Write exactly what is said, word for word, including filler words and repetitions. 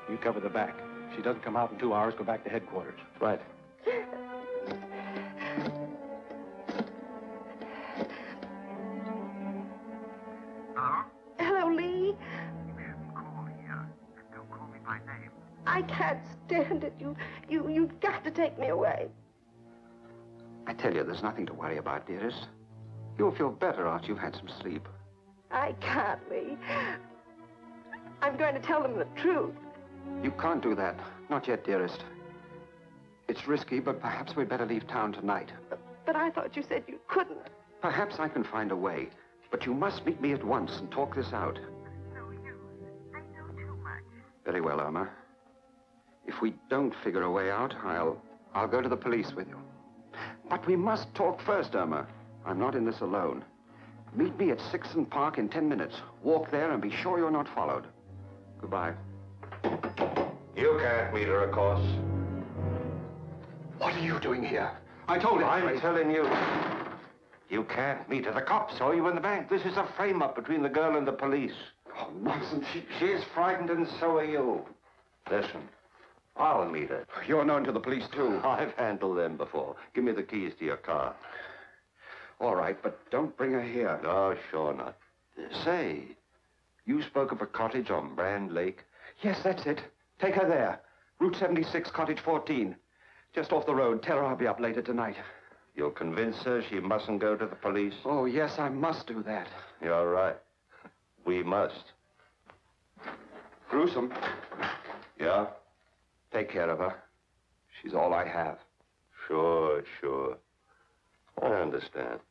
You cover the back. If she doesn't come out in two hours, go back to headquarters. Right. Hello? Hello, Lee. You shouldn't call here. Don't call me by name. I can't stand it. You, you, you've got to take me away. I tell you, there's nothing to worry about, dearest. You'll feel better after you've had some sleep. I can't, Lee. I'm going to tell them the truth. You can't do that. Not yet, dearest. It's risky, but perhaps we'd better leave town tonight. But, but I thought you said you couldn't. Perhaps I can find a way. But you must meet me at once and talk this out. No use. I know too much. Very well, Irma. If we don't figure a way out, I'll... I'll go to the police with you. But we must talk first, Irma. I'm not in this alone. Meet me at Sixton Park in ten minutes. Walk there and be sure you're not followed. Goodbye. You can't meet her, of course. What are you doing here? I told him. I'm telling you. You can't meet her. The cops saw you in the bank. This is a frame-up between the girl and the police. Oh, nonsense. She, she's frightened and so are you. Listen, I'll meet her. You're known to the police, too. I've handled them before. Give me the keys to your car. All right, but don't bring her here. No, sure not. Say, you spoke of a cottage on Brand Lake? Yes, that's it. Take her there. Route seventy-six, Cottage fourteen. Just off the road. Tell her I'll be up later tonight. You'll convince her she mustn't go to the police? Oh, yes, I must do that. You're right. We must. Gruesome. Yeah? Take care of her. She's all I have. Sure, sure. I understand.